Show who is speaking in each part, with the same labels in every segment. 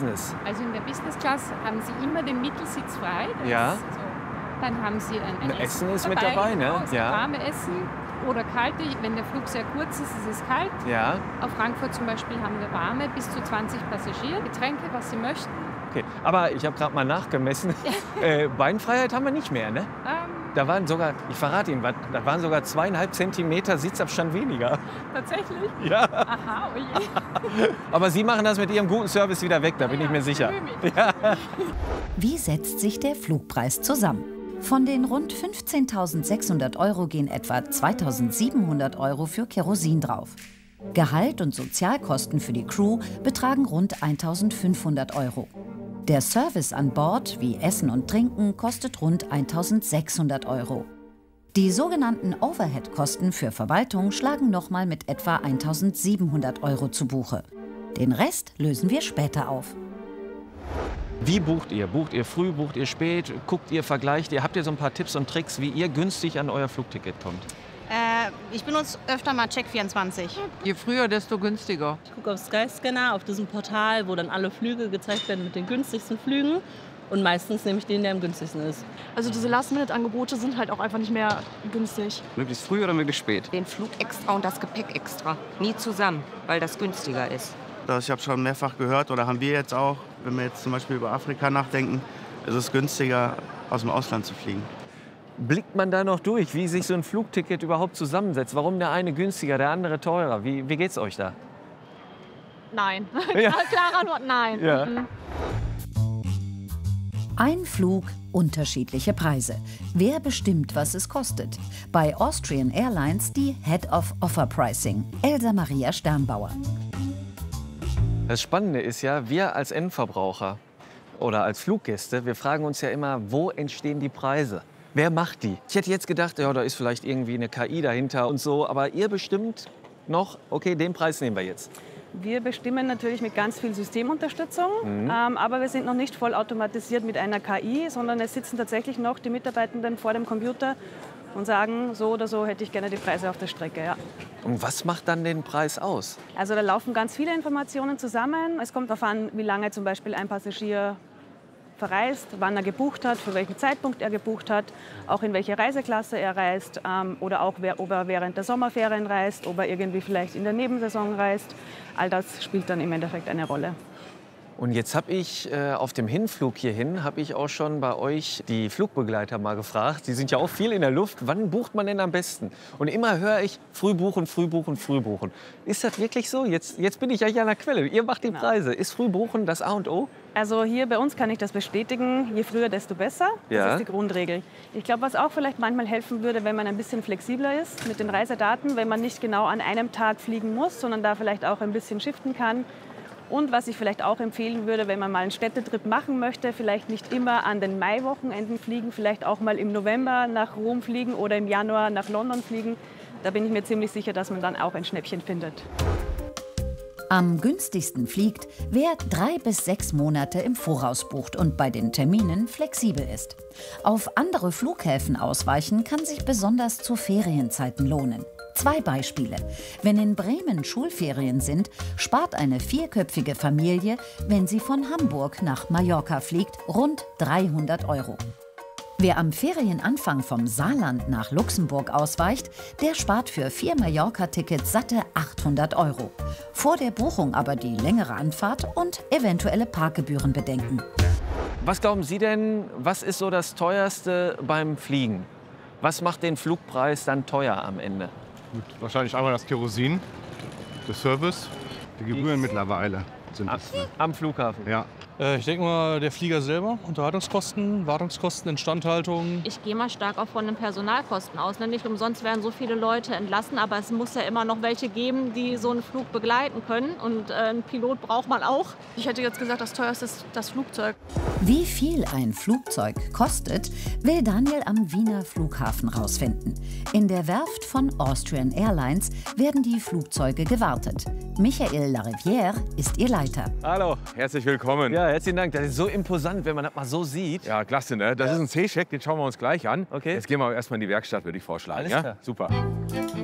Speaker 1: Business?
Speaker 2: Also in der Business Class haben Sie immer den Mittelsitz frei.
Speaker 1: Ja.
Speaker 2: So. Dann haben Sie ein
Speaker 1: Essen ist mit dabei, ne?
Speaker 2: Genau,
Speaker 1: Ja.
Speaker 2: warme Essen oder kalte. Wenn der Flug sehr kurz ist, ist es kalt.
Speaker 1: Ja.
Speaker 2: Auf Frankfurt zum Beispiel haben wir warme, bis zu 20 Passagiere. Getränke, was Sie möchten.
Speaker 1: Okay. Aber ich habe gerade mal nachgemessen. Beinfreiheit haben wir nicht mehr, ne? Da waren sogar, ich verrate Ihnen was, da waren sogar 2,5 Zentimeter Sitzabstand weniger.
Speaker 2: Tatsächlich?
Speaker 1: Ja.
Speaker 2: Aha, oje.
Speaker 1: Aber Sie machen das mit Ihrem guten Service wieder weg, da bin ich mir sicher. Ja.
Speaker 3: Wie setzt sich der Flugpreis zusammen? Von den rund 15.600 € gehen etwa 2.700 € für Kerosin drauf. Gehalt und Sozialkosten für die Crew betragen rund 1.500 €. Der Service an Bord, wie Essen und Trinken, kostet rund 1.600 €. Die sogenannten Overhead-Kosten für Verwaltung schlagen nochmal mit etwa 1.700 € zu Buche. Den Rest lösen wir später auf.
Speaker 1: Wie bucht ihr? Bucht ihr früh, bucht ihr spät? Guckt ihr, vergleicht ihr? Habt ihr so ein paar Tipps und Tricks, wie ihr günstig an euer Flugticket kommt?
Speaker 4: Ich benutze öfter mal Check24.
Speaker 5: Je früher, desto günstiger.
Speaker 6: Ich gucke auf Skyscanner, auf diesem Portal, wo dann alle Flüge gezeigt werden mit den günstigsten Flügen. Und meistens nehme ich den, der am günstigsten ist.
Speaker 7: Also diese Last-Minute-Angebote sind halt auch einfach nicht mehr günstig.
Speaker 8: Möglichst früh oder möglichst spät?
Speaker 9: Den Flug extra und das Gepäck extra. Nie zusammen, weil das günstiger ist.
Speaker 10: Ich habe schon mehrfach gehört, oder haben wir jetzt auch, wenn wir jetzt zum Beispiel über Afrika nachdenken, ist es günstiger, aus dem Ausland zu fliegen.
Speaker 1: Blickt man da noch durch, wie sich so ein Flugticket überhaupt zusammensetzt? Warum der eine günstiger, der andere teurer? Wie geht's euch da?
Speaker 7: Nein.
Speaker 1: Ja.
Speaker 7: Klare Antwort, nein.
Speaker 1: Ja.
Speaker 3: Ein Flug, unterschiedliche Preise. Wer bestimmt, was es kostet? Bei Austrian Airlines die Head of Offer Pricing, Elsa Maria Sternbauer.
Speaker 1: Das Spannende ist ja, wir als Endverbraucher oder als Fluggäste, wir fragen uns ja immer, wo entstehen die Preise? Wer macht die? Ich hätte jetzt gedacht, ja, da ist vielleicht irgendwie eine KI dahinter und so, aber ihr bestimmt noch, okay, den Preis nehmen wir jetzt.
Speaker 6: Wir bestimmen natürlich mit ganz viel Systemunterstützung, aber wir sind noch nicht voll automatisiert mit einer KI, sondern es sitzen tatsächlich noch die Mitarbeitenden vor dem Computer und sagen, so oder so hätte ich gerne die Preise auf der Strecke. Ja.
Speaker 1: Und was macht dann den Preis aus?
Speaker 6: Also da laufen ganz viele Informationen zusammen. Es kommt darauf an, wie lange zum Beispiel ein Passagier verreist, wann er gebucht hat, für welchen Zeitpunkt er gebucht hat, auch in welche Reiseklasse er reist oder auch ob er während der Sommerferien reist, ob er irgendwie vielleicht in der Nebensaison reist. All das spielt dann im Endeffekt eine Rolle.
Speaker 1: Und jetzt habe ich auf dem Hinflug hierhin, habe ich auch schon bei euch die Flugbegleiter mal gefragt. Die sind ja auch viel in der Luft. Wann bucht man denn am besten? Und immer höre ich, früh buchen, früh buchen, früh buchen. Ist das wirklich so? Jetzt bin ich ja hier an der Quelle. Ihr macht die Preise. Ist früh buchen das A und O?
Speaker 6: Also hier bei uns kann ich das bestätigen. Je früher, desto besser. Das ist die Grundregel. Ich glaube, was auch vielleicht manchmal helfen würde, wenn man ein bisschen flexibler ist mit den Reisedaten, wenn man nicht genau an einem Tag fliegen muss, sondern da vielleicht auch ein bisschen shiften kann. Und was ich vielleicht auch empfehlen würde, wenn man mal einen Städtetrip machen möchte, vielleicht nicht immer an den Maiwochenenden fliegen, vielleicht auch mal im November nach Rom fliegen oder im Januar nach London fliegen. Da bin ich mir ziemlich sicher, dass man dann auch ein Schnäppchen findet.
Speaker 3: Am günstigsten fliegt, wer 3 bis 6 Monate im Voraus bucht und bei den Terminen flexibel ist. Auf andere Flughäfen ausweichen kann sich besonders zu Ferienzeiten lohnen. 2 Beispiele. Wenn in Bremen Schulferien sind, spart eine 4-köpfige Familie, wenn sie von Hamburg nach Mallorca fliegt, rund 300 €. Wer am Ferienanfang vom Saarland nach Luxemburg ausweicht, der spart für 4 Mallorca-Tickets satte 800 €. Vor der Buchung aber die längere Anfahrt und eventuelle Parkgebühren bedenken.
Speaker 1: Was glauben Sie denn, was ist so das Teuerste beim Fliegen? Was macht den Flugpreis dann teuer am Ende?
Speaker 11: Gut, wahrscheinlich einmal das Kerosin, der Service, die Gebühren mittlerweile sind es.
Speaker 1: Am Flughafen?
Speaker 11: Ja.
Speaker 12: Ich denke mal, der Flieger selber, Unterhaltungskosten, Wartungskosten, Instandhaltung.
Speaker 7: Ich gehe mal stark auch von den Personalkosten aus. Nicht umsonst werden so viele Leute entlassen, aber es muss ja immer noch welche geben, die so einen Flug begleiten können. Und einen Pilot braucht man auch. Ich hätte jetzt gesagt, das teuerste ist das Flugzeug.
Speaker 3: Wie viel ein Flugzeug kostet, will Daniel am Wiener Flughafen rausfinden. In der Werft von Austrian Airlines werden die Flugzeuge gewartet. Michael Larivière ist ihr Leiter.
Speaker 13: Hallo, herzlich willkommen.
Speaker 1: Ja, herzlichen Dank. Das ist so imposant, wenn man das mal so sieht.
Speaker 13: Ja, klasse, ne? Das ist ein C-Check, den schauen wir uns gleich an.
Speaker 1: Okay.
Speaker 13: Jetzt gehen wir erstmal in die Werkstatt, würde ich vorschlagen.
Speaker 1: Alles
Speaker 13: ja?
Speaker 1: klar.
Speaker 13: Super.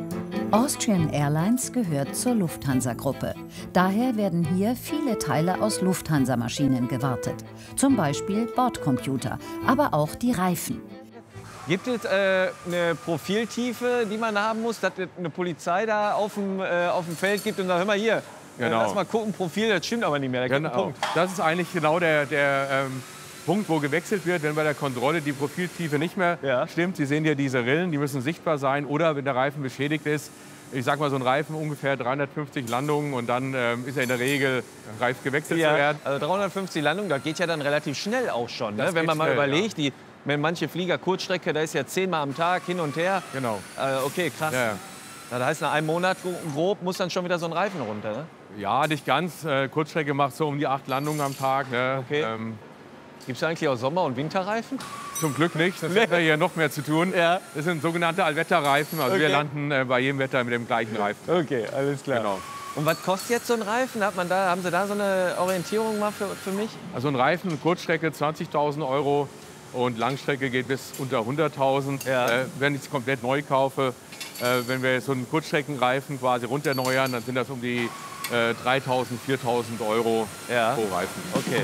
Speaker 3: Austrian Airlines gehört zur Lufthansa-Gruppe. Daher werden hier viele Teile aus Lufthansa-Maschinen gewartet. Zum Beispiel Bordcomputer, aber auch die Reifen.
Speaker 1: Gibt es eine Profiltiefe, die man haben muss, dass es eine Polizei da auf dem Feld gibt und sagt, hör mal hier, lass mal gucken, Profil, das stimmt aber nicht mehr.
Speaker 13: Genau. Das ist eigentlich genau der Punkt, wo gewechselt wird, wenn bei der Kontrolle die Profiltiefe nicht mehr stimmt. Sie sehen ja diese Rillen, die müssen sichtbar sein. Oder wenn der Reifen beschädigt ist, ich sag mal so ein Reifen ungefähr 350 Landungen und dann ist er in der Regel reif gewechselt zu werden.
Speaker 1: Also 350 Landungen, das geht ja dann relativ schnell auch schon. Ne? Wenn man mal überlegt, wenn manche Flieger Kurzstrecke, da ist ja 10-mal am Tag hin und her.
Speaker 13: Genau.
Speaker 1: Okay, krass. Ja. Das heißt, nach einem Monat grob muss dann schon wieder so ein Reifen runter, ne?
Speaker 13: Ja, nicht ganz. Kurzstrecke macht so um die 8 Landungen am Tag. Ne?
Speaker 1: Okay. Gibt es eigentlich auch Sommer- und Winterreifen?
Speaker 13: Zum Glück nicht. Das hat ja hier noch mehr zu tun. Ja. Das sind sogenannte Allwetterreifen. Also wir landen bei jedem Wetter mit dem gleichen Reifen.
Speaker 1: Okay, alles klar. Genau. Und was kostet jetzt so ein Reifen? Haben Sie da so eine Orientierung mal für mich?
Speaker 13: Also ein Reifen, Kurzstrecke 20.000 € und Langstrecke geht bis unter 100.000. Ja. Wenn ich es komplett neu kaufe, wenn wir so einen Kurzstreckenreifen quasi runterneuern, dann sind das um die 3.000, 4.000 € pro Reifen.
Speaker 1: Okay.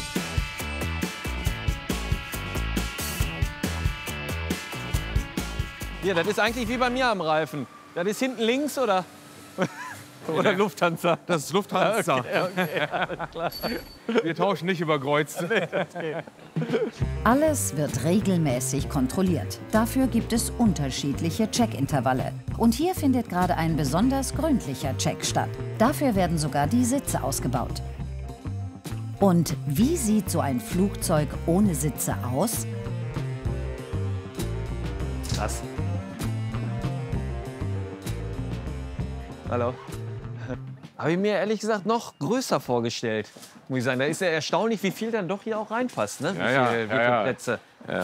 Speaker 1: Hier, das ist eigentlich wie bei mir am Reifen. Das ist hinten links oder Lufthansa?
Speaker 13: Das ist Lufthansa.
Speaker 1: Okay, alles klar.
Speaker 13: Wir tauschen nicht über Kreuz.
Speaker 3: Alles wird regelmäßig kontrolliert. Dafür gibt es unterschiedliche Checkintervalle. Und hier findet gerade ein besonders gründlicher Check statt. Dafür werden sogar die Sitze ausgebaut. Und wie sieht so ein Flugzeug ohne Sitze aus?
Speaker 1: Krass. Hallo. Habe ich mir ehrlich gesagt noch größer vorgestellt, muss ich sagen. Da ist ja erstaunlich, wie viel dann doch hier auch reinpasst, ne? Wie viele Plätze.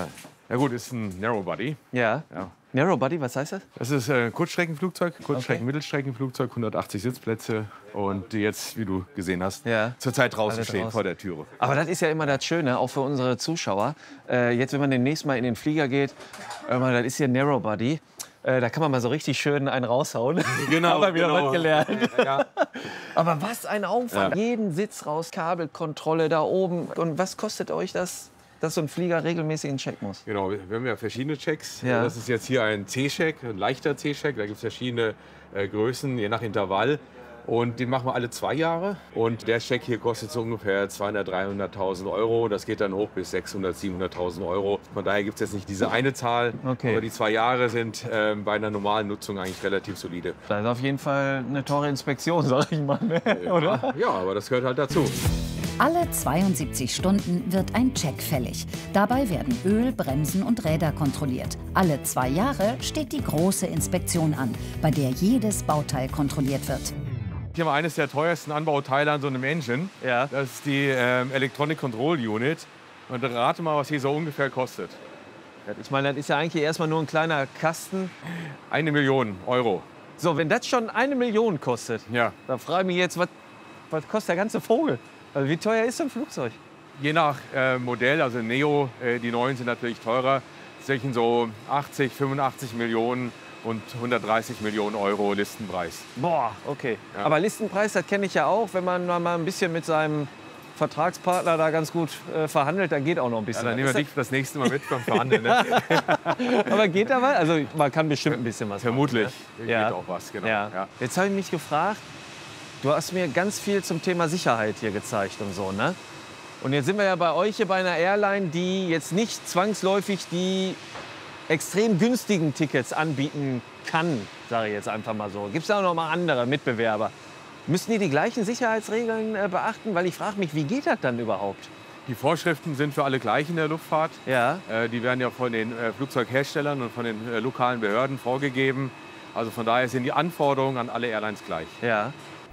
Speaker 13: Ja gut, ist ein Narrowbody.
Speaker 1: Ja. Narrowbody, was heißt das?
Speaker 13: Das ist ein Kurzstreckenflugzeug, Mittelstreckenflugzeug, 180 Sitzplätze und die jetzt, wie du gesehen hast, zurzeit draußen stehen vor der Türe.
Speaker 1: Aber das ist ja immer das Schöne, auch für unsere Zuschauer. Jetzt, wenn man demnächst mal in den Flieger geht, das ist hier ein Narrowbody. Da kann man mal so richtig schön einen raushauen.
Speaker 13: Genau.
Speaker 1: Haben wir wieder was gelernt.
Speaker 13: Ja.
Speaker 1: Aber was ein Aufwand. Ja. Jeden Sitz raus, Kabelkontrolle da oben. Und was kostet euch das, dass so ein Flieger regelmäßig in den Check muss?
Speaker 13: Genau, wir haben ja verschiedene Checks.
Speaker 1: Ja.
Speaker 13: Das ist jetzt hier ein C-Check, ein leichter C-Check. Da gibt es verschiedene Größen, je nach Intervall. Und den machen wir alle 2 Jahre. Und der Check hier kostet so ungefähr 200.000, 300.000 €. Das geht dann hoch bis 600.000, 700.000 €. Von daher gibt es jetzt nicht diese eine Zahl.
Speaker 1: Okay.
Speaker 13: Aber die 2 Jahre sind bei einer normalen Nutzung eigentlich relativ solide.
Speaker 1: Das ist auf jeden Fall eine teure Inspektion, sag ich mal. Ne? Oder?
Speaker 13: Ja, aber das gehört halt dazu.
Speaker 3: Alle 72 Stunden wird ein Check fällig. Dabei werden Öl, Bremsen und Räder kontrolliert. Alle 2 Jahre steht die große Inspektion an, bei der jedes Bauteil kontrolliert wird.
Speaker 13: Hier haben wir eines der teuersten Anbauteile an so einem Engine.
Speaker 1: Ja.
Speaker 13: Das ist die Electronic Control Unit. Und rate mal, was die so ungefähr kostet.
Speaker 1: Ich meine, das ist ja eigentlich erstmal nur ein kleiner Kasten.
Speaker 13: 1 Million €.
Speaker 1: So, wenn das schon 1 Million kostet, dann frage ich mich jetzt, was kostet der ganze Vogel? Also wie teuer ist so ein Flugzeug?
Speaker 13: Je nach Modell, also Neo, die neuen sind natürlich teurer. Zwischen so 80, 85 Millionen und 130 Millionen € Listenpreis.
Speaker 1: Boah, okay. Ja. Aber Listenpreis, das kenne ich ja auch, wenn man mal ein bisschen mit seinem Vertragspartner da ganz gut verhandelt, dann geht auch noch ein bisschen.
Speaker 13: Ja, dann nehmen wir dich das nächste Mal mit beim Verhandeln. Ne?
Speaker 1: Aber geht da was? Also man kann bestimmt ein bisschen was
Speaker 13: Vermutlich.
Speaker 1: machen.
Speaker 13: Ne? Geht auch was, genau.
Speaker 1: Ja. Ja. Jetzt habe ich mich gefragt, du hast mir ganz viel zum Thema Sicherheit hier gezeigt und so, ne? Und jetzt sind wir ja bei euch hier bei einer Airline, die jetzt nicht zwangsläufig die extrem günstigen Tickets anbieten kann, sage ich jetzt einfach mal so. Gibt es da auch noch mal andere Mitbewerber? Müssen die gleichen Sicherheitsregeln beachten? Weil ich frage mich, wie geht das dann überhaupt?
Speaker 13: Die Vorschriften sind für alle gleich in der Luftfahrt.
Speaker 1: Ja.
Speaker 13: Die werden ja von den Flugzeugherstellern und von den lokalen Behörden vorgegeben. Also von daher sind die Anforderungen an alle Airlines gleich.
Speaker 1: Ja.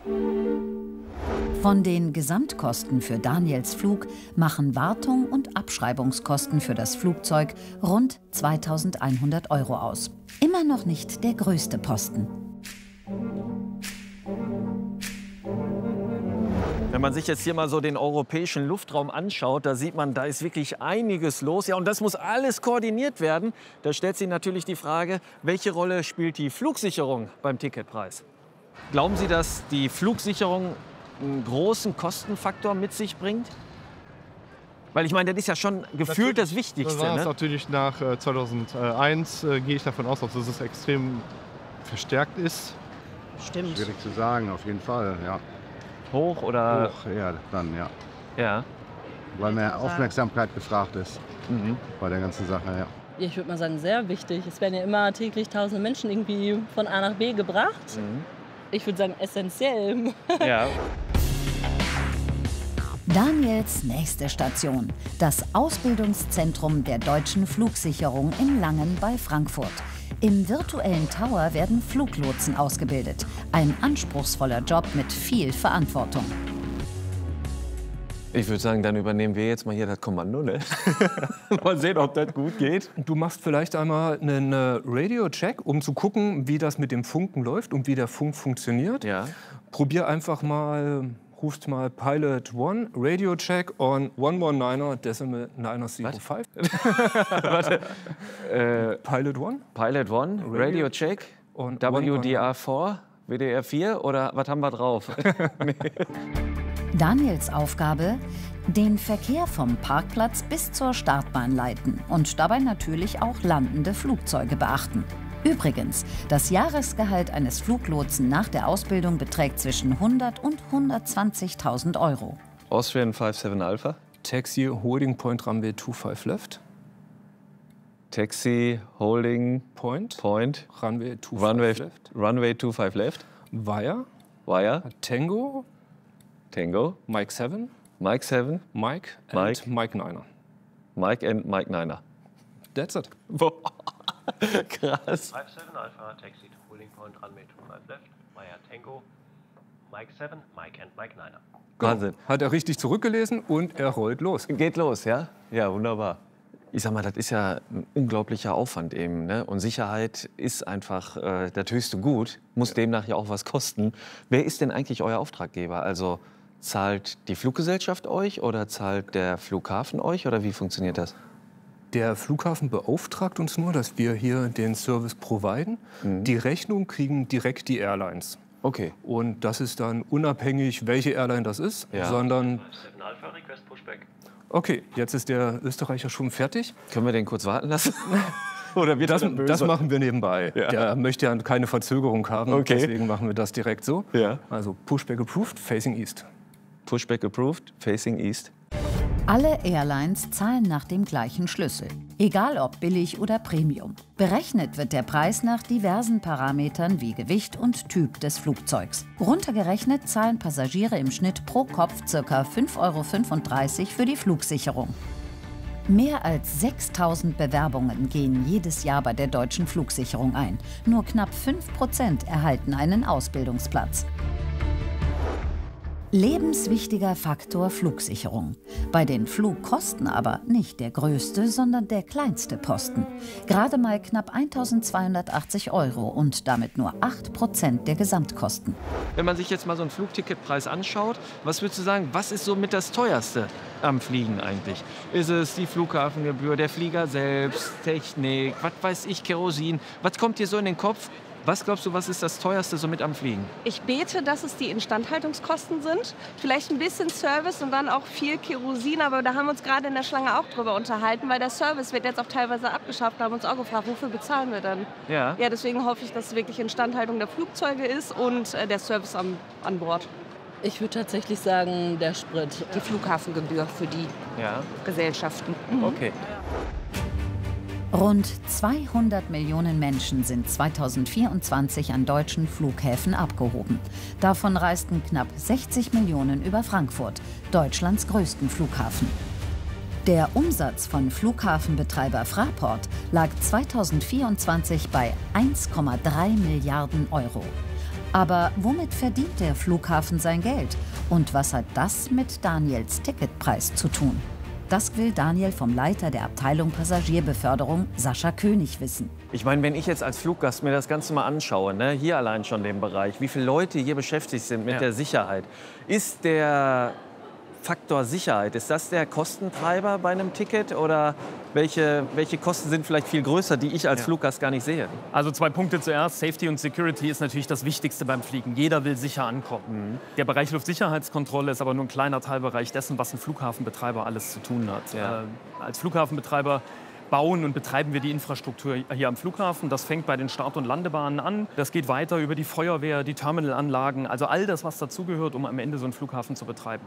Speaker 3: Von den Gesamtkosten für Daniels Flug machen Wartung und Abschreibungskosten für das Flugzeug rund 2.100 € aus. Immer noch nicht der größte Posten.
Speaker 1: Wenn man sich jetzt hier mal so den europäischen Luftraum anschaut, da sieht man, da ist wirklich einiges los. Ja, und das muss alles koordiniert werden. Da stellt sich natürlich die Frage, welche Rolle spielt die Flugsicherung beim Ticketpreis? Glauben Sie, dass die Flugsicherung einen großen Kostenfaktor mit sich bringt? Weil ich meine, das ist ja schon gefühlt das Wichtigste.
Speaker 11: Das
Speaker 1: ne?
Speaker 11: Natürlich nach 2001 gehe ich davon aus, dass es extrem verstärkt ist.
Speaker 4: Stimmt.
Speaker 11: Schwierig zu sagen, auf jeden Fall, ja.
Speaker 1: Hoch oder?
Speaker 11: Hoch, ja, dann, ja.
Speaker 1: Ja.
Speaker 11: Weil mehr Aufmerksamkeit gefragt ist bei der ganzen Sache, ja.
Speaker 8: Ich würde mal sagen, sehr wichtig. Es werden ja immer täglich tausende Menschen irgendwie von A nach B gebracht. Ich würde sagen, essentiell.
Speaker 1: Ja.
Speaker 3: Daniels nächste Station, das Ausbildungszentrum der deutschen Flugsicherung in Langen bei Frankfurt. Im virtuellen Tower werden Fluglotsen ausgebildet. Ein anspruchsvoller Job mit viel Verantwortung.
Speaker 1: Ich würde sagen, dann übernehmen wir jetzt mal hier das Kommando. Ne? Mal sehen, ob das gut geht.
Speaker 14: Du machst vielleicht einmal einen Radio-Check, um zu gucken, wie das mit dem Funken läuft und wie der Funk funktioniert.
Speaker 1: Ja.
Speaker 14: Probier einfach mal, rufst mal Pilot 1, Radio-Check on 119er Decimal 905.
Speaker 1: Warte.
Speaker 14: Pilot 1?
Speaker 1: Pilot 1, Radio-Check,
Speaker 14: und
Speaker 1: WDR4, WDR4 oder was haben wir drauf? Nee.
Speaker 3: Daniels Aufgabe: den Verkehr vom Parkplatz bis zur Startbahn leiten und dabei natürlich auch landende Flugzeuge beachten. Übrigens, das Jahresgehalt eines Fluglotsen nach der Ausbildung beträgt zwischen 100 und 120.000 Euro.
Speaker 1: Austrian 57 Alpha.
Speaker 14: Taxi Holding Point Runway 25 Left.
Speaker 1: Taxi Holding
Speaker 14: Point.
Speaker 1: Runway
Speaker 14: 25 Left.
Speaker 1: Runway 25 Left.
Speaker 14: Wire.
Speaker 1: Tango.
Speaker 14: Mike 7.
Speaker 1: Mike 7.
Speaker 14: Mike and Mike 9er.
Speaker 1: Mike and Mike 9er.
Speaker 14: That's it.
Speaker 1: Krass.
Speaker 15: 57 Alpha, Taxi to Holding Point, Runway 25 Left, Wire Tango, Mike 7, Mike and Mike 9er.
Speaker 1: Wahnsinn.
Speaker 14: Hat er richtig zurückgelesen und er rollt los.
Speaker 1: Geht los, ja? Ja, wunderbar. Ich sag mal, das ist ja ein unglaublicher Aufwand eben. Ne? Und Sicherheit ist einfach das höchste Gut, muss demnach ja auch was kosten. Wer ist denn eigentlich euer Auftraggeber? Also zahlt die Fluggesellschaft euch oder zahlt der Flughafen euch oder wie funktioniert das?
Speaker 14: Der Flughafen beauftragt uns nur, dass wir hier den Service providen. Die Rechnung kriegen direkt die Airlines.
Speaker 1: Okay.
Speaker 14: Und das ist dann unabhängig, welche Airline das ist, sondern...
Speaker 15: 57 Alpha, Request Pushback.
Speaker 14: Okay, jetzt ist der Österreicher schon fertig.
Speaker 1: Können wir den kurz warten lassen? Oder wird
Speaker 14: das machen wir nebenbei. Ja. Der möchte ja keine Verzögerung haben, deswegen machen wir das direkt so.
Speaker 1: Ja.
Speaker 14: Also Pushback approved, facing east.
Speaker 1: Pushback approved, facing east.
Speaker 3: Alle Airlines zahlen nach dem gleichen Schlüssel, egal ob billig oder Premium. Berechnet wird der Preis nach diversen Parametern wie Gewicht und Typ des Flugzeugs. Runtergerechnet zahlen Passagiere im Schnitt pro Kopf ca. 5,35 € für die Flugsicherung. Mehr als 6.000 Bewerbungen gehen jedes Jahr bei der deutschen Flugsicherung ein. Nur knapp 5% erhalten einen Ausbildungsplatz. Lebenswichtiger Faktor Flugsicherung. Bei den Flugkosten aber nicht der größte, sondern der kleinste Posten. Gerade mal knapp 1.280 € und damit nur 8% der Gesamtkosten.
Speaker 1: Wenn man sich jetzt mal so einen Flugticketpreis anschaut, was würdest du sagen, was ist so mit das teuerste am Fliegen eigentlich? Ist es die Flughafengebühr, der Flieger selbst, Technik, was weiß ich, Kerosin? Was kommt dir so in den Kopf? Was glaubst du, was ist das teuerste so mit am Fliegen?
Speaker 16: Ich bete, dass es die Instandhaltungskosten sind. Vielleicht ein bisschen Service und dann auch viel Kerosin. Aber da haben wir uns gerade in der Schlange auch drüber unterhalten, weil der Service wird jetzt auch teilweise abgeschafft. Da haben wir uns auch gefragt, wofür bezahlen wir dann?
Speaker 1: Ja.
Speaker 16: Ja, deswegen hoffe ich, dass es wirklich Instandhaltung der Flugzeuge ist und der Service an Bord.
Speaker 8: Ich würde tatsächlich sagen, der Sprit.
Speaker 9: Die Flughafengebühr für die Gesellschaften.
Speaker 1: Okay.
Speaker 3: Rund 200 Millionen Menschen sind 2024 an deutschen Flughäfen abgehoben. Davon reisten knapp 60 Millionen über Frankfurt, Deutschlands größten Flughafen. Der Umsatz von Flughafenbetreiber Fraport lag 2024 bei 1,3 Milliarden €. Aber womit verdient der Flughafen sein Geld? Und was hat das mit Daniels Ticketpreis zu tun? Das will Daniel vom Leiter der Abteilung Passagierbeförderung, Sascha König, wissen.
Speaker 1: Ich meine, wenn ich jetzt als Fluggast mir das Ganze mal anschaue, ne, hier allein schon den Bereich, wie viele Leute hier beschäftigt sind mit der Sicherheit, ist der Faktor Sicherheit, ist das der Kostentreiber bei einem Ticket oder welche Kosten sind vielleicht viel größer, die ich als Fluggast gar nicht sehe?
Speaker 17: Also 2 Punkte zuerst. Safety und Security ist natürlich das Wichtigste beim Fliegen. Jeder will sicher ankommen. Der Bereich Luftsicherheitskontrolle ist aber nur ein kleiner Teilbereich dessen, was ein Flughafenbetreiber alles zu tun hat. Als Flughafenbetreiber bauen und betreiben wir die Infrastruktur hier am Flughafen. Das fängt bei den Start- und Landebahnen an. Das geht weiter über die Feuerwehr, die Terminalanlagen, also all das, was dazugehört, um am Ende so einen Flughafen zu betreiben.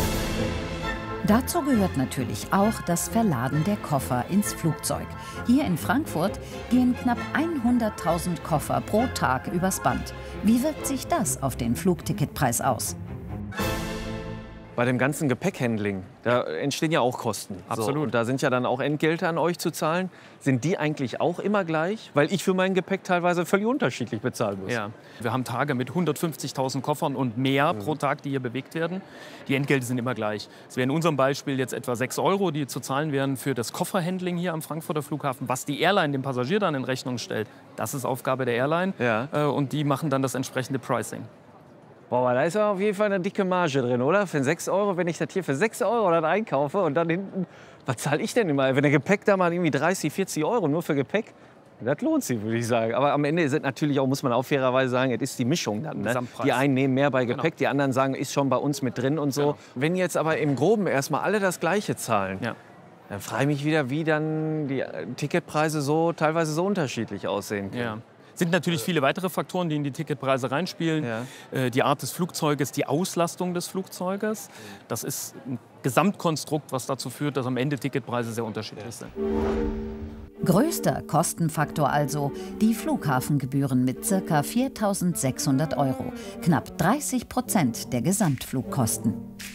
Speaker 3: Dazu gehört natürlich auch das Verladen der Koffer ins Flugzeug. Hier in Frankfurt gehen knapp 100.000 Koffer pro Tag übers Band. Wie wirkt sich das auf den Flugticketpreis aus?
Speaker 1: Bei dem ganzen Gepäckhandling, da entstehen ja auch Kosten.
Speaker 17: Absolut.
Speaker 1: So, und da sind ja dann auch Entgelte an euch zu zahlen. Sind die eigentlich auch immer gleich? Weil ich für mein Gepäck teilweise völlig unterschiedlich bezahlen muss.
Speaker 17: Ja, wir haben Tage mit 150.000 Koffern und mehr pro Tag, die hier bewegt werden. Die Entgelte sind immer gleich. Es wären in unserem Beispiel jetzt etwa 6 €, die zu zahlen wären für das Kofferhandling hier am Frankfurter Flughafen. Was die Airline dem Passagier dann in Rechnung stellt, das ist Aufgabe der Airline. Und die machen dann das entsprechende Pricing.
Speaker 1: Boah, da ist ja auf jeden Fall eine dicke Marge drin, oder? Für 6 €, wenn ich das hier für 6 € dann einkaufe und dann hinten, was zahle ich denn immer? Wenn der Gepäck da mal irgendwie 30, 40 € nur für Gepäck, das lohnt sich, würde ich sagen. Aber am Ende ist es natürlich auch, muss man auch fairerweise sagen, es ist die Mischung dann. Ne? Die einen nehmen mehr bei Gepäck, die anderen sagen, ist schon bei uns mit drin und so. Wenn jetzt aber im Groben erstmal alle das Gleiche zahlen, dann frage ich mich wieder, wie dann die Ticketpreise so teilweise so unterschiedlich aussehen können.
Speaker 17: Ja. Sind natürlich viele weitere Faktoren, die in die Ticketpreise reinspielen. Die Art des Flugzeuges, die Auslastung des Flugzeuges. Das ist ein Gesamtkonstrukt, was dazu führt, dass am Ende Ticketpreise sehr unterschiedlich sind.
Speaker 3: Größter Kostenfaktor also die Flughafengebühren mit ca. 4.600 €, knapp 30% der Gesamtflugkosten.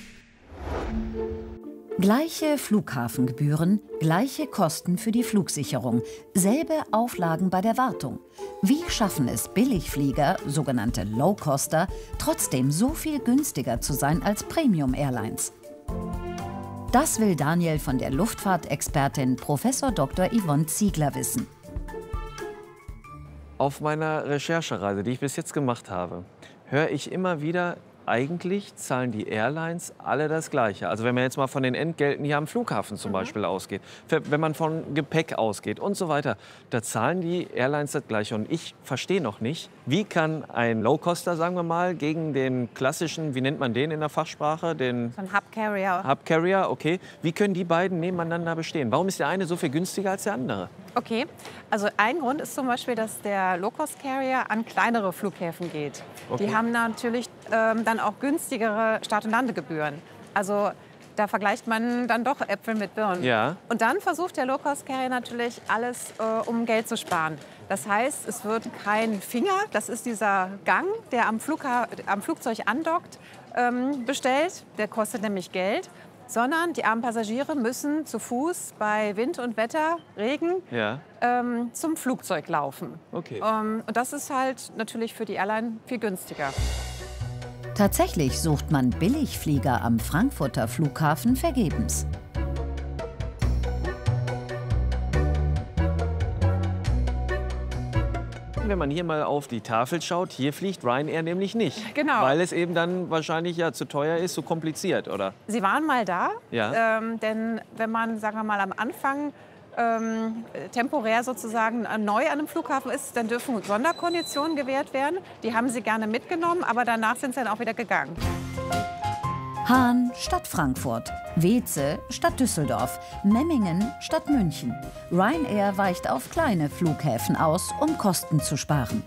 Speaker 3: Gleiche Flughafengebühren, gleiche Kosten für die Flugsicherung, selbe Auflagen bei der Wartung. Wie schaffen es Billigflieger, sogenannte Low-Coster, trotzdem so viel günstiger zu sein als Premium-Airlines? Das will Daniel von der Luftfahrtexpertin Prof. Dr. Yvonne Ziegler wissen.
Speaker 1: Auf meiner Recherchereise, die ich bis jetzt gemacht habe, höre ich immer wieder, eigentlich zahlen die Airlines alle das Gleiche. Also wenn man jetzt mal von den Entgelten hier am Flughafen zum Beispiel ausgeht, wenn man von Gepäck ausgeht und so weiter, da zahlen die Airlines das Gleiche. Und ich verstehe noch nicht, wie kann ein Low-Coster, sagen wir mal, gegen den klassischen, wie nennt man den in der Fachsprache? Den
Speaker 4: So ein Hub-Carrier.
Speaker 1: Hub-Carrier, okay. Wie können die beiden nebeneinander bestehen? Warum ist der eine so viel günstiger als der andere?
Speaker 18: Okay, also ein Grund ist zum Beispiel, dass der Low-Cost-Carrier an kleinere Flughäfen geht.
Speaker 1: Okay.
Speaker 18: Die haben natürlich dann auch günstigere Start- und Landegebühren. Also da vergleicht man dann doch Äpfel mit Birnen.
Speaker 1: Ja.
Speaker 18: Und dann versucht der Low-Cost-Carrier natürlich alles, um Geld zu sparen. Das heißt, es wird kein Finger, das ist dieser Gang, der am Flugzeug andockt, bestellt. Der kostet nämlich Geld. Sondern die armen Passagiere müssen zu Fuß bei Wind und Wetter, Regen, zum Flugzeug laufen.
Speaker 1: Okay.
Speaker 18: Und das ist halt natürlich für die Airline viel günstiger.
Speaker 3: Tatsächlich sucht man Billigflieger am Frankfurter Flughafen vergebens.
Speaker 1: Wenn man hier mal auf die Tafel schaut, hier fliegt Ryanair nämlich nicht.
Speaker 18: Genau.
Speaker 1: Weil es eben dann wahrscheinlich zu teuer ist, zu kompliziert, oder?
Speaker 18: Sie waren mal da,
Speaker 1: Ja.
Speaker 18: denn wenn man, sagen wir mal, am Anfang temporär sozusagen neu an einem Flughafen ist, dann dürfen Sonderkonditionen gewährt werden. Die haben sie gerne mitgenommen, aber danach sind sie dann auch wieder gegangen.
Speaker 3: Hahn statt Frankfurt, Weeze statt Düsseldorf, Memmingen statt München. Ryanair weicht auf kleine Flughäfen aus, um Kosten zu sparen.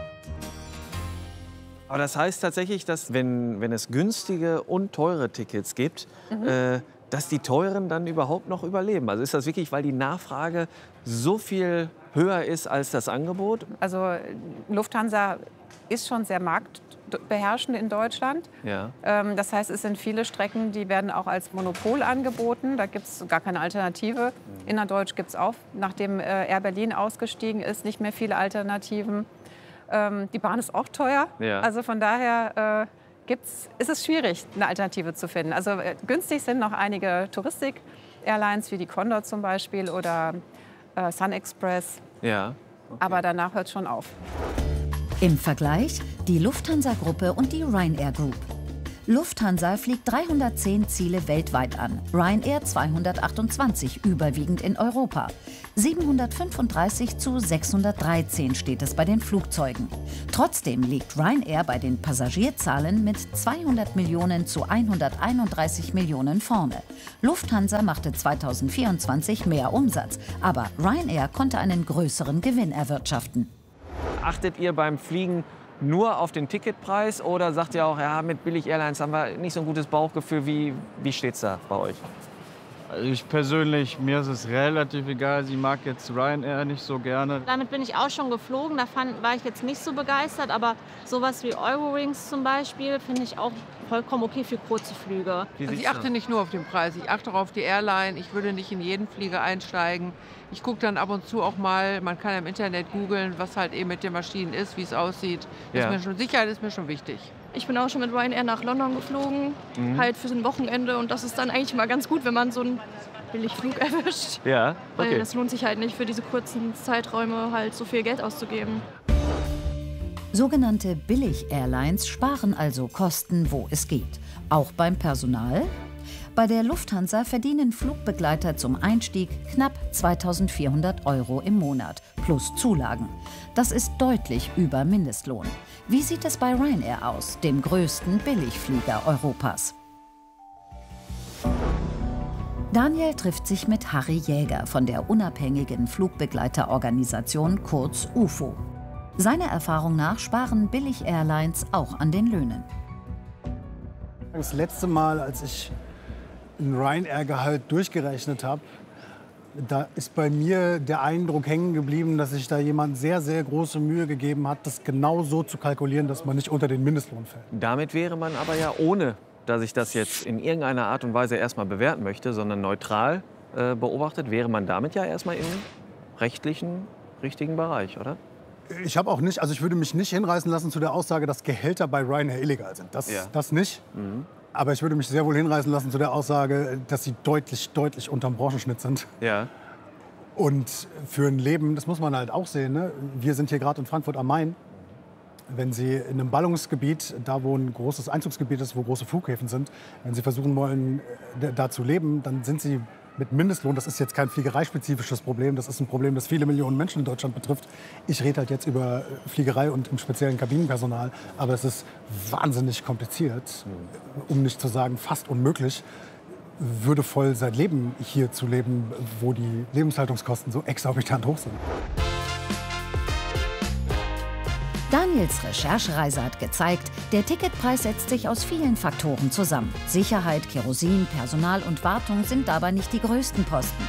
Speaker 1: Aber das heißt tatsächlich, dass wenn es günstige und teure Tickets gibt, dass die teuren dann überhaupt noch überleben. Also ist das wirklich, weil die Nachfrage so viel höher ist als das Angebot?
Speaker 18: Also Lufthansa ist schon sehr marktbeherrschend in Deutschland.
Speaker 1: Ja.
Speaker 18: Das heißt, es sind viele Strecken, die werden auch als Monopol angeboten. Da gibt es gar keine Alternative. Innerdeutsch gibt es auch, nachdem Air Berlin ausgestiegen ist, nicht mehr viele Alternativen. Die Bahn ist auch teuer.
Speaker 1: Ja.
Speaker 18: Also von daher ist es schwierig, eine Alternative zu finden. Also günstig sind noch einige Touristik Airlines wie die Condor zum Beispiel oder Sun Express.
Speaker 1: Ja. Okay.
Speaker 18: Aber danach hört es schon auf.
Speaker 3: Im Vergleich die Lufthansa-Gruppe und die Ryanair Group. Lufthansa fliegt 310 Ziele weltweit an, Ryanair 228, überwiegend in Europa. 735 zu 613 steht es bei den Flugzeugen. Trotzdem liegt Ryanair bei den Passagierzahlen mit 200 Millionen zu 131 Millionen vorne. Lufthansa machte 2024 mehr Umsatz, aber Ryanair konnte einen größeren Gewinn erwirtschaften.
Speaker 1: Achtet ihr beim Fliegen nur auf den Ticketpreis oder sagt ihr auch, ja, mit Billig-Airlines haben wir nicht so ein gutes Bauchgefühl? Wie steht es da bei euch?
Speaker 19: Also ich persönlich, mir ist es relativ egal. Sie mag jetzt Ryanair nicht so gerne.
Speaker 7: Damit bin ich auch schon geflogen. Da war ich jetzt nicht so begeistert. Aber sowas wie Eurowings zum Beispiel finde ich auch vollkommen okay für kurze Flüge.
Speaker 5: Also ich achte nicht nur auf den Preis, ich achte auch auf die Airline. Ich würde nicht in jeden Flieger einsteigen. Ich gucke dann ab und zu auch mal, man kann im Internet googeln, was halt eben mit den Maschinen ist, wie es aussieht.
Speaker 1: Ja.
Speaker 5: Sicherheit ist mir schon wichtig.
Speaker 20: Ich bin auch schon mit Ryanair nach London geflogen, halt für so ein Wochenende. Und das ist dann eigentlich mal ganz gut, wenn man so einen Billigflug erwischt.
Speaker 1: Ja, okay.
Speaker 20: Weil das lohnt sich halt nicht, für diese kurzen Zeiträume halt so viel Geld auszugeben.
Speaker 3: Sogenannte Billig-Airlines sparen also Kosten, wo es geht. Auch beim Personal. Bei der Lufthansa verdienen Flugbegleiter zum Einstieg knapp 2.400 € im Monat, plus Zulagen. Das ist deutlich über Mindestlohn. Wie sieht es bei Ryanair aus, dem größten Billigflieger Europas? Daniel trifft sich mit Harry Jäger von der unabhängigen Flugbegleiterorganisation kurz UFO. Seiner Erfahrung nach sparen Billig-Airlines auch an den Löhnen.
Speaker 21: Das letzte Mal, als ich ein Ryanair-Gehalt durchgerechnet habe, da ist bei mir der Eindruck hängen geblieben, dass sich da jemand sehr, sehr große Mühe gegeben hat, das genau so zu kalkulieren, dass man nicht unter den Mindestlohn fällt.
Speaker 1: Damit wäre man aber ja, ohne dass ich das jetzt in irgendeiner Art und Weise erstmal bewerten möchte, sondern neutral beobachtet, wäre man damit ja erstmal im rechtlichen, richtigen Bereich, oder?
Speaker 21: Ich habe auch nicht, also ich würde mich nicht hinreißen lassen zu der Aussage, dass Gehälter bei Ryanair illegal sind. Das nicht. Mhm. Aber ich würde mich sehr wohl hinreißen lassen zu der Aussage, dass sie deutlich, deutlich unterm Branchenschnitt sind.
Speaker 1: Ja.
Speaker 21: Und für ein Leben, das muss man halt auch sehen, ne? Wir sind hier gerade in Frankfurt am Main. Wenn Sie in einem Ballungsgebiet, da wo ein großes Einzugsgebiet ist, wo große Flughäfen sind, wenn Sie versuchen wollen, da zu leben, dann sind Sie mit Mindestlohn, das ist jetzt kein fliegereispezifisches Problem, das ist ein Problem, das viele Millionen Menschen in Deutschland betrifft. Ich rede halt jetzt über Fliegerei und im speziellen Kabinenpersonal, aber es ist wahnsinnig kompliziert, um nicht zu sagen fast unmöglich, würdevoll sein Leben hier zu leben, wo die Lebenshaltungskosten so exorbitant hoch sind.
Speaker 3: Daniels Recherchereise hat gezeigt, der Ticketpreis setzt sich aus vielen Faktoren zusammen. Sicherheit, Kerosin, Personal und Wartung sind dabei nicht die größten Posten.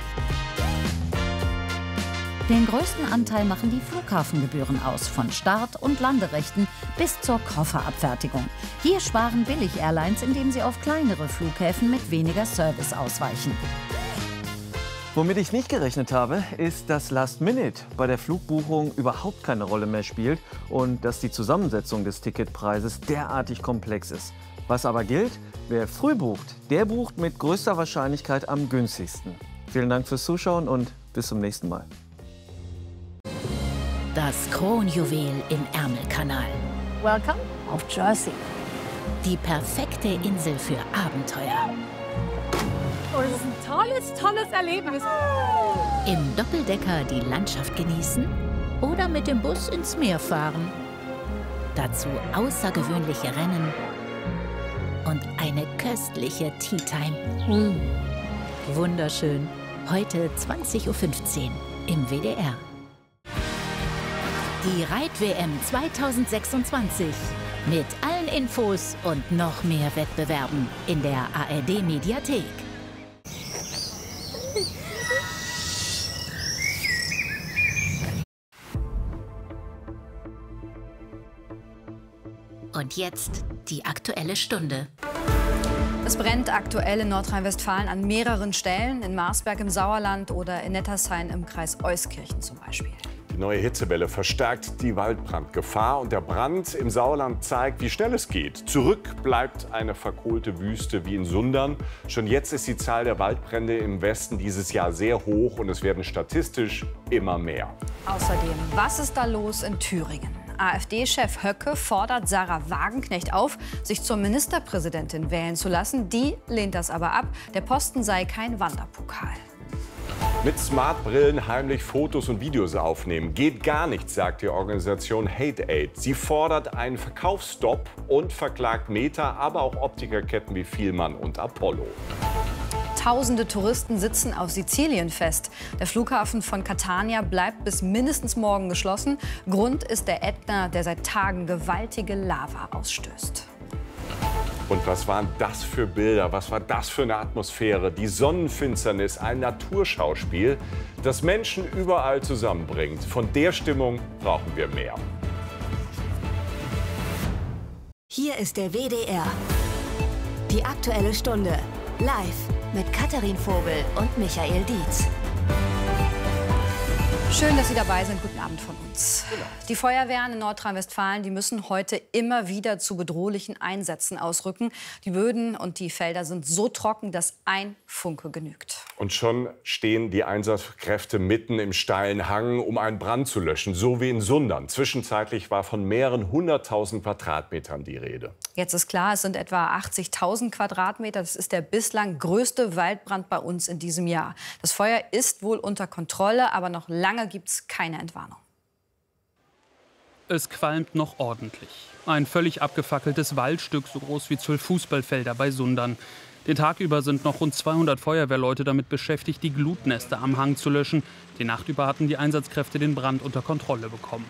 Speaker 3: Den größten Anteil machen die Flughafengebühren aus, von Start- und Landerechten bis zur Kofferabfertigung. Hier sparen Billig-Airlines, indem sie auf kleinere Flughäfen mit weniger Service ausweichen.
Speaker 1: Womit ich nicht gerechnet habe, ist, dass Last Minute bei der Flugbuchung überhaupt keine Rolle mehr spielt und dass die Zusammensetzung des Ticketpreises derartig komplex ist. Was aber gilt, wer früh bucht, der bucht mit größter Wahrscheinlichkeit am günstigsten. Vielen Dank fürs Zuschauen und bis zum nächsten Mal.
Speaker 3: Das Kronjuwel im Ärmelkanal.
Speaker 22: Welcome auf Jersey.
Speaker 3: Die perfekte Insel für Abenteuer.
Speaker 22: Oh, das ist ein tolles Erlebnis.
Speaker 3: Im Doppeldecker die Landschaft genießen oder mit dem Bus ins Meer fahren. Dazu außergewöhnliche Rennen und eine köstliche Tea Time. Wunderschön. Heute 20:15 Uhr im WDR. Die Reit-WM 2026. Mit allen Infos und noch mehr Wettbewerben in der ARD-Mediathek. Und jetzt die Aktuelle Stunde.
Speaker 23: Es brennt aktuell in Nordrhein-Westfalen an mehreren Stellen, in Marsberg im Sauerland oder in Nettershain im Kreis Euskirchen zum Beispiel.
Speaker 10: Die
Speaker 2: neue Hitzewelle verstärkt die Waldbrandgefahr und der Brand im Sauerland zeigt, wie schnell es geht. Zurück bleibt eine verkohlte Wüste wie in Sundern. Schon jetzt ist die Zahl der Waldbrände im Westen dieses Jahr sehr hoch und es werden statistisch immer mehr.
Speaker 23: Außerdem, was ist da los in Thüringen? AfD-Chef Höcke fordert Sarah Wagenknecht auf, sich zur Ministerpräsidentin wählen zu lassen. Die lehnt das aber ab. Der Posten sei kein Wanderpokal.
Speaker 2: Mit Smartbrillen heimlich Fotos und Videos aufnehmen geht gar nicht, sagt die Organisation Hate Aid. Sie fordert einen Verkaufsstopp und verklagt Meta, aber auch Optikerketten wie Fielmann und Apollo.
Speaker 23: Tausende Touristen sitzen auf Sizilien fest. Der Flughafen von Catania bleibt bis mindestens morgen geschlossen. Grund ist der Ätna, der seit Tagen gewaltige Lava ausstößt.
Speaker 2: Und was waren das für Bilder? Was war das für eine Atmosphäre? Die Sonnenfinsternis, ein Naturschauspiel, das Menschen überall zusammenbringt. Von der Stimmung brauchen wir mehr.
Speaker 6: Hier ist der WDR. Die Aktuelle Stunde. Live mit Katharin Vogel und Michael Dietz.
Speaker 23: Schön, dass Sie dabei sind. Guten Abend von uns. Die Feuerwehren in Nordrhein-Westfalen, die müssen heute immer wieder zu bedrohlichen Einsätzen ausrücken. Die Böden und die Felder sind so trocken, dass ein Funke genügt.
Speaker 2: Und schon stehen die Einsatzkräfte mitten im steilen Hang, um einen Brand zu löschen, so wie in Sundern. Zwischenzeitlich war von mehreren 100.000 Quadratmetern die Rede.
Speaker 23: Jetzt ist klar, es sind etwa 80.000 Quadratmeter. Das ist der bislang größte Waldbrand bei uns in diesem Jahr. Das Feuer ist wohl unter Kontrolle, aber noch lange gibt es keine Entwarnung.
Speaker 12: Es qualmt noch ordentlich. Ein völlig abgefackeltes Waldstück, so groß wie 12 Fußballfelder bei Sundern. Den Tag über sind noch rund 200 Feuerwehrleute damit beschäftigt, die Glutnester am Hang zu löschen. Die Nacht über hatten die Einsatzkräfte den Brand unter Kontrolle bekommen.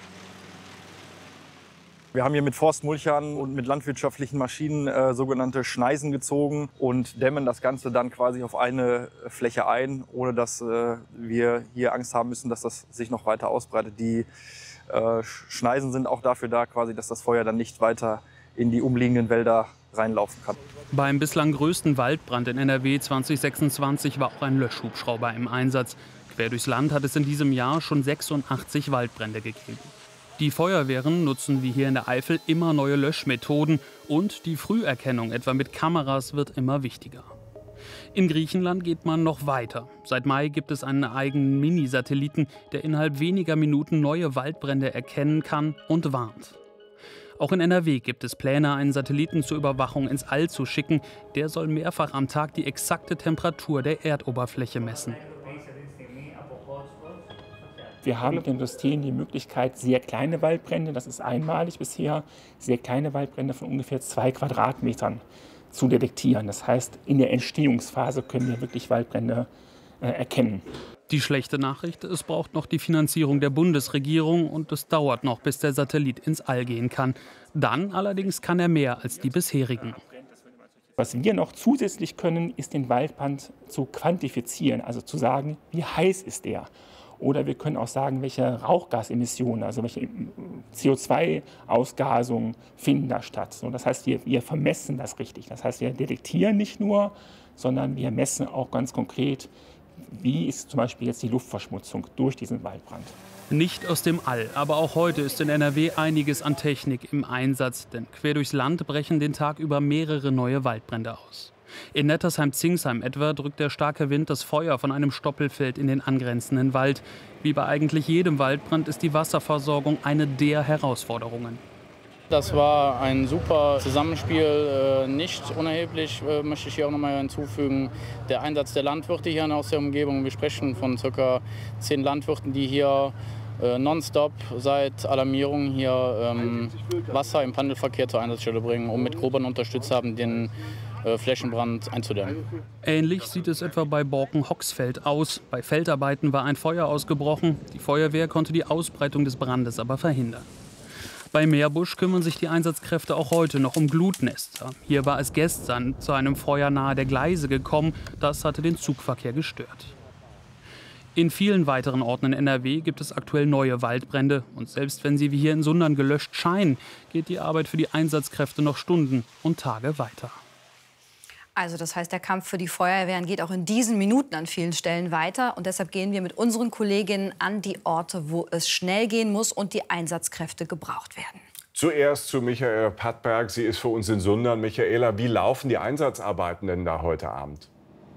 Speaker 24: Wir haben hier mit Forstmulchern und mit landwirtschaftlichen Maschinen sogenannte Schneisen gezogen und dämmen das Ganze dann quasi auf eine Fläche ein, ohne dass wir hier Angst haben müssen, dass das sich noch weiter ausbreitet. Die Schneisen sind auch dafür da, quasi, dass das Feuer dann nicht weiter in die umliegenden Wälder reinlaufen kann.
Speaker 12: Beim bislang größten Waldbrand in NRW 2026 war auch ein Löschhubschrauber im Einsatz. Quer durchs Land hat es in diesem Jahr schon 86 Waldbrände gegeben. Die Feuerwehren nutzen wie hier in der Eifel immer neue Löschmethoden und die Früherkennung, etwa mit Kameras, wird immer wichtiger. In Griechenland geht man noch weiter. Seit Mai gibt es einen eigenen Mini-Satelliten, der innerhalb weniger Minuten neue Waldbrände erkennen kann und warnt. Auch in NRW gibt es Pläne, einen Satelliten zur Überwachung ins All zu schicken. Der soll mehrfach am Tag die exakte Temperatur der Erdoberfläche messen.
Speaker 25: Wir haben im System die Möglichkeit, sehr kleine Waldbrände, das ist einmalig bisher, sehr kleine Waldbrände von ungefähr 2 Quadratmetern zu detektieren. Das heißt, in der Entstehungsphase können wir wirklich Waldbrände erkennen.
Speaker 12: Die schlechte Nachricht, es braucht noch die Finanzierung der Bundesregierung und es dauert noch, bis der Satellit ins All gehen kann. Dann allerdings kann er mehr als die bisherigen.
Speaker 25: Was wir noch zusätzlich können, ist den Waldbrand zu quantifizieren, also zu sagen, wie heiß ist der. Oder wir können auch sagen, welche Rauchgasemissionen, also welche CO2-Ausgasungen finden da statt. So, das heißt, wir vermessen das richtig. Das heißt, wir detektieren nicht nur, sondern wir messen auch ganz konkret, wie ist zum Beispiel jetzt die Luftverschmutzung durch diesen Waldbrand.
Speaker 12: Nicht aus dem All, aber auch heute ist in NRW einiges an Technik im Einsatz. Denn quer durchs Land brechen den Tag über mehrere neue Waldbrände aus. In Nettersheim-Zingsheim etwa drückt der starke Wind das Feuer von einem Stoppelfeld in den angrenzenden Wald. Wie bei eigentlich jedem Waldbrand ist die Wasserversorgung eine der Herausforderungen.
Speaker 26: Das war ein super Zusammenspiel, nicht unerheblich, möchte ich hier auch noch mal hinzufügen. Der Einsatz der Landwirte hier aus der Umgebung. Wir sprechen von ca. 10 Landwirten, die hier nonstop seit Alarmierung hier Wasser im Pendelverkehr zur Einsatzstelle bringen, um mit groberen Unterstützern den Flächenbrand einzudämmen.
Speaker 12: Ähnlich sieht es etwa bei Borken-Hoxfeld aus. Bei Feldarbeiten war ein Feuer ausgebrochen. Die Feuerwehr konnte die Ausbreitung des Brandes aber verhindern. Bei Meerbusch kümmern sich die Einsatzkräfte auch heute noch um Glutnester. Hier war es gestern zu einem Feuer nahe der Gleise gekommen. Das hatte den Zugverkehr gestört. In vielen weiteren Orten in NRW gibt es aktuell neue Waldbrände. Und selbst wenn sie wie hier in Sundern gelöscht scheinen, geht die Arbeit für die Einsatzkräfte noch Stunden und Tage weiter.
Speaker 23: Also das heißt, der Kampf für die Feuerwehren geht auch in diesen Minuten an vielen Stellen weiter. Und deshalb gehen wir mit unseren Kolleginnen an die Orte, wo es schnell gehen muss und die Einsatzkräfte gebraucht werden.
Speaker 2: Zuerst zu Michaela Pattberg. Sie ist für uns in Sundern. Michaela, wie laufen die Einsatzarbeiten denn da heute Abend?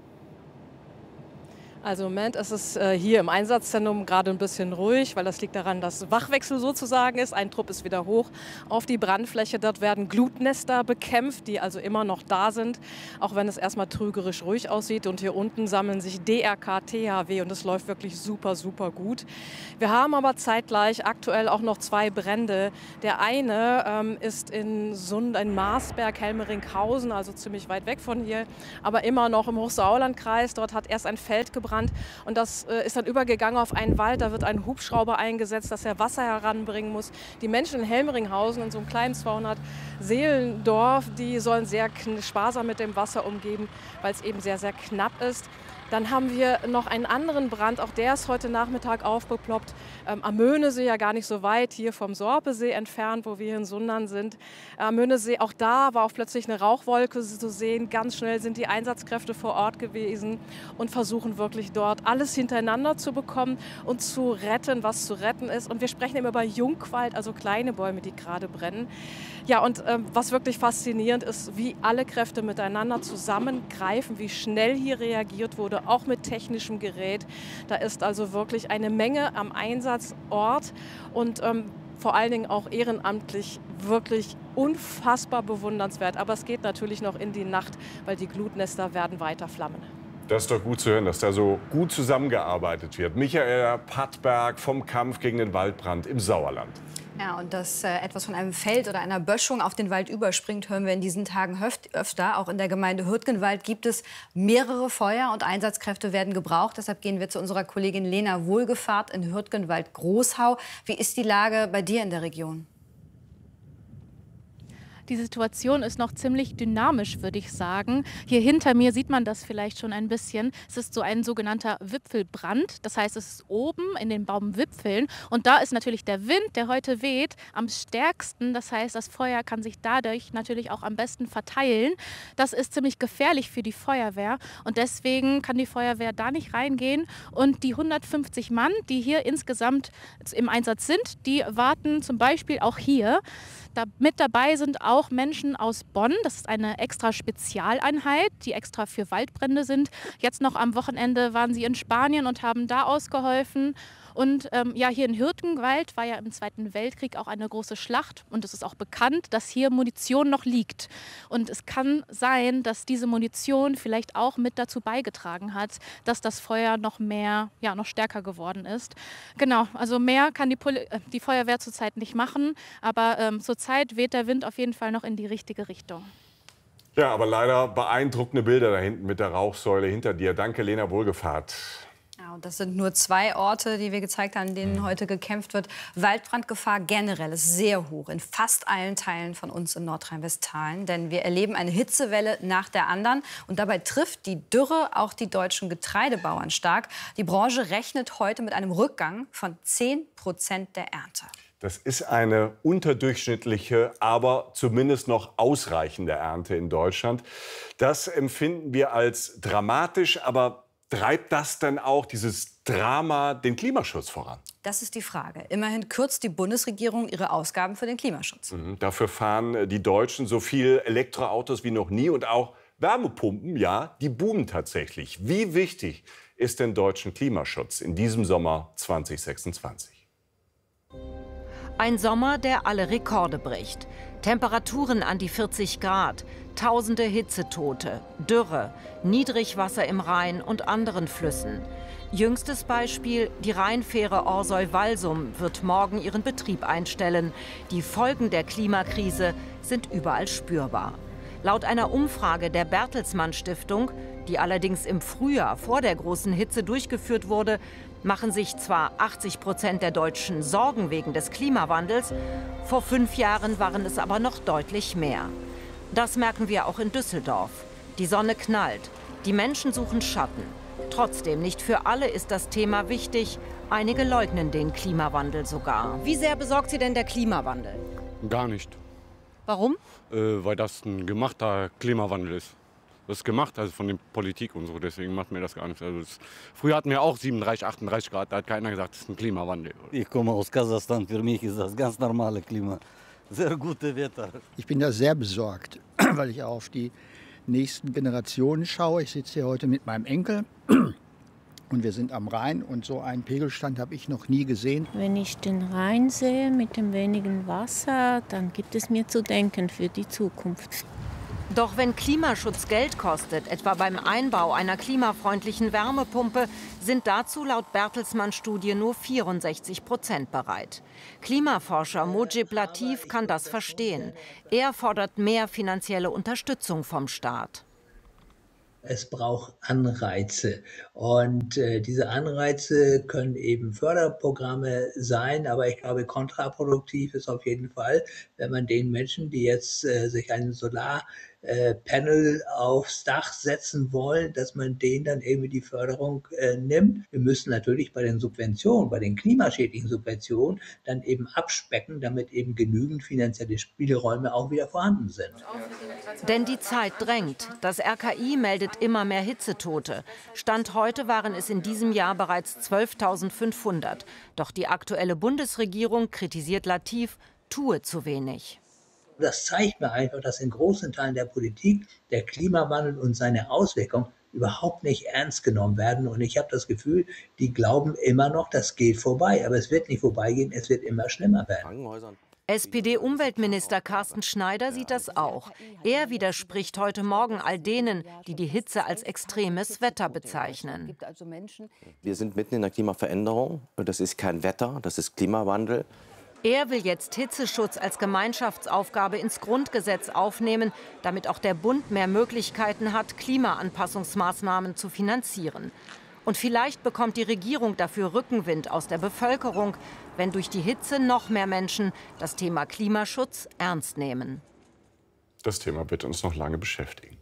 Speaker 8: Also im Moment ist es hier im Einsatzzentrum gerade ein bisschen ruhig, weil das liegt daran, dass Wachwechsel sozusagen ist. Ein Trupp ist wieder hoch auf die Brandfläche. Dort werden Glutnester bekämpft, die also immer noch da sind, auch wenn es erstmal trügerisch ruhig aussieht. Und hier unten sammeln sich DRK, THW und es läuft wirklich super, super gut. Wir haben aber zeitgleich aktuell auch noch 2 Brände. Der eine ist in Marsberg, Helmeringhausen, also ziemlich weit weg von hier, aber immer noch im Hochsauerlandkreis. Dort hat erst ein Feld gebrannt und das ist dann übergegangen auf einen Wald. Da wird ein Hubschrauber eingesetzt, dass er Wasser heranbringen muss. Die Menschen in Helmeringhausen, in so einem kleinen 200-Seelendorf, die sollen sehr sparsam mit dem Wasser umgehen, weil es eben sehr, sehr knapp ist. Dann haben wir noch einen anderen Brand, auch der ist heute Nachmittag aufgeploppt. Am Möhnesee, ja gar nicht so weit, hier vom Sorpesee entfernt, wo wir hier in Sundern sind. Am Möhnesee, auch da war auch plötzlich eine Rauchwolke zu sehen. Ganz schnell sind die Einsatzkräfte vor Ort gewesen und versuchen wirklich dort alles hintereinander zu bekommen und zu retten, was zu retten ist. Und wir sprechen immer über Jungwald, also kleine Bäume, die gerade brennen. Ja, und was wirklich faszinierend ist, wie alle Kräfte miteinander zusammengreifen, wie schnell hier reagiert wurde, auch mit technischem Gerät. Da ist also wirklich eine Menge am Einsatzort und vor allen Dingen auch ehrenamtlich wirklich unfassbar bewundernswert. Aber es geht natürlich noch in die Nacht, weil die Glutnester werden weiter flammen.
Speaker 2: Das ist doch gut zu hören, dass da so gut zusammengearbeitet wird. Michaela Pattberg vom Kampf gegen den Waldbrand im Sauerland.
Speaker 23: Ja, und dass etwas von einem Feld oder einer Böschung auf den Wald überspringt, hören wir in diesen Tagen öfter. Auch in der Gemeinde Hürtgenwald gibt es mehrere Feuer und Einsatzkräfte werden gebraucht. Deshalb gehen wir zu unserer Kollegin Lena Wohlgefahrt in Hürtgenwald-Großhau. Wie ist die Lage bei dir in der Region?
Speaker 11: Die Situation ist noch ziemlich dynamisch, würde ich sagen. Hier hinter mir sieht man das vielleicht schon ein bisschen. Es ist so ein sogenannter Wipfelbrand. Das heißt, es ist oben in den Baumwipfeln. Und da ist natürlich der Wind, der heute weht, am stärksten. Das heißt, das Feuer kann sich dadurch natürlich auch am besten verteilen. Das ist ziemlich gefährlich für die Feuerwehr. Und deswegen kann die Feuerwehr da nicht reingehen. Und die 150 Mann, die hier insgesamt im Einsatz sind, die warten zum Beispiel auch hier. Mit dabei sind auch Menschen aus Bonn. Das ist eine extra Spezialeinheit, die extra für Waldbrände sind. Jetzt noch am Wochenende waren sie in Spanien und haben da ausgeholfen. Und ja, hier in Hürtgenwald war ja im Zweiten Weltkrieg auch eine große Schlacht. Und es ist auch bekannt, dass hier Munition noch liegt. Und es kann sein, dass diese Munition vielleicht auch mit dazu beigetragen hat, dass das Feuer noch stärker geworden ist. Genau, also mehr kann die Feuerwehr zurzeit nicht machen. Aber zurzeit weht der Wind auf jeden Fall noch in die richtige Richtung.
Speaker 2: Ja, aber leider beeindruckende Bilder da hinten mit der Rauchsäule hinter dir. Danke, Lena Wohlgefahrt.
Speaker 23: Ja, und das sind nur 2 Orte, die wir gezeigt haben, in denen heute gekämpft wird. Waldbrandgefahr generell ist sehr hoch in fast allen Teilen von uns in Nordrhein-Westfalen. Denn wir erleben eine Hitzewelle nach der anderen. Und dabei trifft die Dürre auch die deutschen Getreidebauern stark. Die Branche rechnet heute mit einem Rückgang von 10% der Ernte.
Speaker 2: Das ist eine unterdurchschnittliche, aber zumindest noch ausreichende Ernte in Deutschland. Das empfinden wir als dramatisch, aber treibt das denn auch, dieses Drama, den Klimaschutz voran?
Speaker 23: Das ist die Frage. Immerhin kürzt die Bundesregierung ihre Ausgaben für den Klimaschutz.
Speaker 2: Dafür fahren die Deutschen so viel Elektroautos wie noch nie und auch Wärmepumpen, ja, die boomen tatsächlich. Wie wichtig ist denn deutschen Klimaschutz in diesem Sommer 2026?
Speaker 9: Ein Sommer, der alle Rekorde bricht. Temperaturen an die 40 Grad, tausende Hitzetote, Dürre, Niedrigwasser im Rhein und anderen Flüssen. Jüngstes Beispiel, die Rheinfähre Orsoy-Walsum wird morgen ihren Betrieb einstellen. Die Folgen der Klimakrise sind überall spürbar. Laut einer Umfrage der Bertelsmann Stiftung, die allerdings im Frühjahr vor der großen Hitze durchgeführt wurde, machen sich zwar 80% der Deutschen Sorgen wegen des Klimawandels, vor 5 Jahren waren es aber noch deutlich mehr. Das merken wir auch in Düsseldorf. Die Sonne knallt, die Menschen suchen Schatten. Trotzdem, nicht für alle ist das Thema wichtig. Einige leugnen den Klimawandel sogar. Wie sehr besorgt Sie denn der Klimawandel?
Speaker 13: Gar nicht.
Speaker 9: Warum?
Speaker 13: Weil das ein gemachter Klimawandel ist.
Speaker 4: das gemacht, also von der Politik und so. Deswegen macht mir das gar nichts. Also früher hatten wir auch 37, 38 Grad, da hat keiner gesagt, das ist ein Klimawandel.
Speaker 13: Ich komme aus Kasachstan, für mich ist das ganz normale Klima. Sehr gutes Wetter.
Speaker 14: Ich bin da sehr besorgt, weil ich auf die nächsten Generationen schaue. Ich sitze hier heute mit meinem Enkel und wir sind am Rhein und so einen Pegelstand habe ich noch nie gesehen.
Speaker 15: Wenn ich den Rhein sehe mit dem wenigen Wasser, dann gibt es mir zu denken für die Zukunft.
Speaker 9: Doch wenn Klimaschutz Geld kostet, etwa beim Einbau einer klimafreundlichen Wärmepumpe, sind dazu laut Bertelsmann-Studie nur 64% bereit. Klimaforscher Mojib Latif kann das verstehen. Er fordert mehr finanzielle Unterstützung vom Staat.
Speaker 16: Es braucht Anreize und diese Anreize können eben Förderprogramme sein, aber ich glaube, kontraproduktiv ist auf jeden Fall, wenn man den Menschen, die jetzt sich ein Solarpanel aufs Dach setzen wollen, dass man denen dann irgendwie die Förderung nimmt. Wir müssen natürlich bei den Subventionen, bei den klimaschädlichen Subventionen dann eben abspecken, damit eben genügend finanzielle Spielräume auch wieder vorhanden sind.
Speaker 9: Denn die Zeit drängt. Das RKI meldet immer mehr Hitzetote. Stand heute waren es in diesem Jahr bereits 12.500. Doch die aktuelle Bundesregierung kritisiert Latif, tue zu wenig.
Speaker 16: Das zeigt mir einfach, dass in großen Teilen der Politik der Klimawandel und seine Auswirkungen überhaupt nicht ernst genommen werden. Und ich habe das Gefühl, die glauben immer noch, das geht vorbei. Aber es wird nicht vorbeigehen, es wird immer schlimmer werden.
Speaker 9: SPD-Umweltminister Carsten Schneider sieht das auch. Er widerspricht heute Morgen all denen, die die Hitze als extremes Wetter bezeichnen.
Speaker 17: Wir sind mitten in der Klimaveränderung. Das ist kein Wetter, das ist Klimawandel.
Speaker 9: Er will jetzt Hitzeschutz als Gemeinschaftsaufgabe ins Grundgesetz aufnehmen, damit auch der Bund mehr Möglichkeiten hat, Klimaanpassungsmaßnahmen zu finanzieren. Und vielleicht bekommt die Regierung dafür Rückenwind aus der Bevölkerung, wenn durch die Hitze noch mehr Menschen das Thema Klimaschutz ernst nehmen.
Speaker 2: Das Thema wird uns noch lange beschäftigen.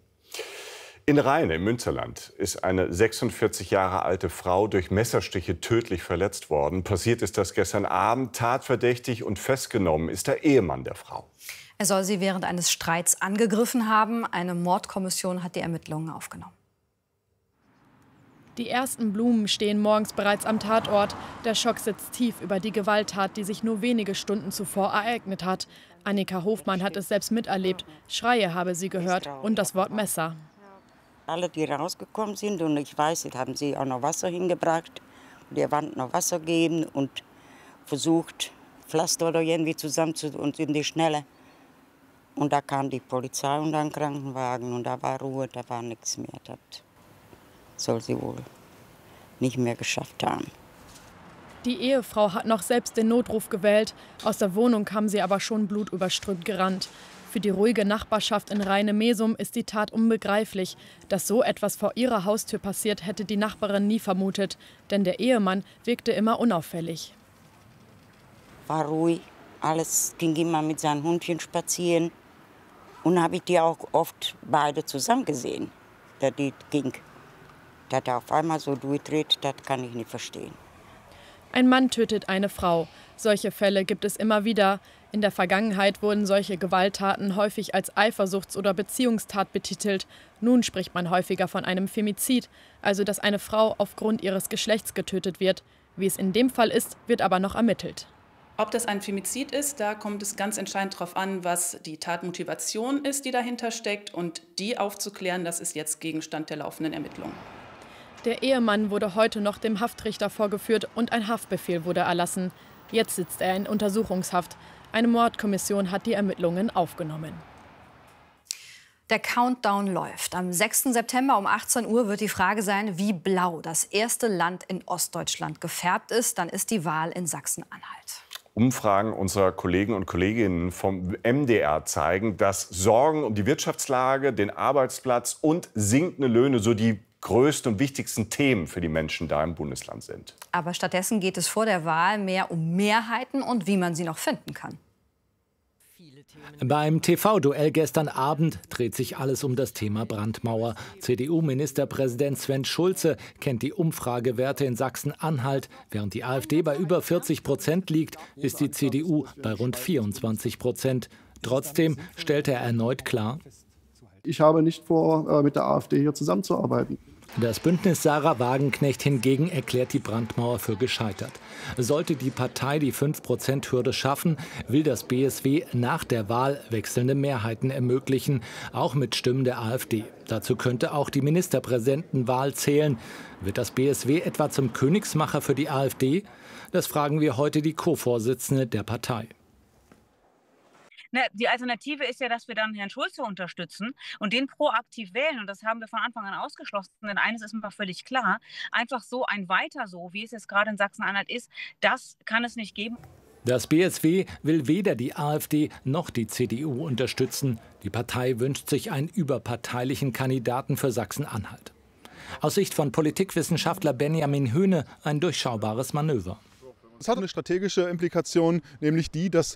Speaker 2: In Rheine im Münsterland ist eine 46 Jahre alte Frau durch Messerstiche tödlich verletzt worden. Passiert ist das gestern Abend. Tatverdächtig und festgenommen ist der Ehemann der Frau.
Speaker 23: Er soll sie während eines Streits angegriffen haben. Eine Mordkommission hat die Ermittlungen aufgenommen.
Speaker 27: Die ersten Blumen stehen morgens bereits am Tatort. Der Schock sitzt tief über die Gewalttat, die sich nur wenige Stunden zuvor ereignet hat. Annika Hofmann hat es selbst miterlebt. Schreie habe sie gehört und das Wort Messer.
Speaker 28: Alle, die rausgekommen sind, und ich weiß, jetzt haben sie auch noch Wasser hingebracht. Der Wand noch Wasser gegeben und versucht, Pflaster oder irgendwie zusammenzutun und in die Schnelle. Und da kam die Polizei und ein Krankenwagen und da war Ruhe, da war nichts mehr. Das soll sie wohl nicht mehr geschafft haben.
Speaker 27: Die Ehefrau hat noch selbst den Notruf gewählt. Aus der Wohnung kam sie aber schon blutüberströmt gerannt. Für die ruhige Nachbarschaft in Rheine-Mesum ist die Tat unbegreiflich. Dass so etwas vor ihrer Haustür passiert, hätte die Nachbarin nie vermutet. Denn der Ehemann wirkte immer unauffällig.
Speaker 28: War ruhig, alles ging immer mit seinem Hundchen spazieren. Und habe ich die auch oft beide zusammen gesehen, dass die ging. Dass er auf einmal so durchdreht, das kann ich nicht verstehen.
Speaker 27: Ein Mann tötet eine Frau. Solche Fälle gibt es immer wieder. In der Vergangenheit wurden solche Gewalttaten häufig als Eifersuchts- oder Beziehungstat betitelt. Nun spricht man häufiger von einem Femizid, also dass eine Frau aufgrund ihres Geschlechts getötet wird. Wie es in dem Fall ist, wird aber noch ermittelt.
Speaker 29: Ob das ein Femizid ist, da kommt es ganz entscheidend darauf an, was die Tatmotivation ist, die dahinter steckt. Und die aufzuklären, das ist jetzt Gegenstand der laufenden Ermittlungen.
Speaker 27: Der Ehemann wurde heute noch dem Haftrichter vorgeführt und ein Haftbefehl wurde erlassen. Jetzt sitzt er in Untersuchungshaft. Eine Mordkommission hat die Ermittlungen aufgenommen.
Speaker 23: Der Countdown läuft. Am 6. September um 18 Uhr wird die Frage sein, wie blau das erste Land in Ostdeutschland gefärbt ist. Dann ist die Wahl in Sachsen-Anhalt.
Speaker 2: Umfragen unserer Kollegen und Kolleginnen vom MDR zeigen, dass Sorgen um die Wirtschaftslage, den Arbeitsplatz und sinkende Löhne so die größten und wichtigsten Themen für die Menschen da im Bundesland sind.
Speaker 23: Aber stattdessen geht es vor der Wahl mehr um Mehrheiten und wie man sie noch finden kann.
Speaker 30: Beim TV-Duell gestern Abend dreht sich alles um das Thema Brandmauer. CDU-Ministerpräsident Sven Schulze kennt die Umfragewerte in Sachsen-Anhalt. Während die AfD bei über 40% liegt, ist die CDU bei rund 24%. Trotzdem stellte er erneut klar:
Speaker 1: Ich habe nicht vor, mit der AfD hier zusammenzuarbeiten.
Speaker 30: Das Bündnis Sarah Wagenknecht hingegen erklärt die Brandmauer für gescheitert. Sollte die Partei die 5%-Hürde schaffen, will das BSW nach der Wahl wechselnde Mehrheiten ermöglichen, auch mit Stimmen der AfD. Dazu könnte auch die Ministerpräsidentenwahl zählen. Wird das BSW etwa zum Königsmacher für die AfD? Das fragen wir heute die Co-Vorsitzende der Partei.
Speaker 3: Die Alternative ist ja, dass wir dann Herrn Schulze unterstützen und den proaktiv wählen. Und das haben wir von Anfang an ausgeschlossen. Denn eines ist mir völlig klar, einfach so ein Weiter so, wie es jetzt gerade in Sachsen-Anhalt ist, das kann es nicht geben.
Speaker 30: Das BSW will weder die AfD noch die CDU unterstützen. Die Partei wünscht sich einen überparteilichen Kandidaten für Sachsen-Anhalt. Aus Sicht von Politikwissenschaftler Benjamin Höhne ein durchschaubares Manöver.
Speaker 1: Es hat eine strategische Implikation, nämlich die, dass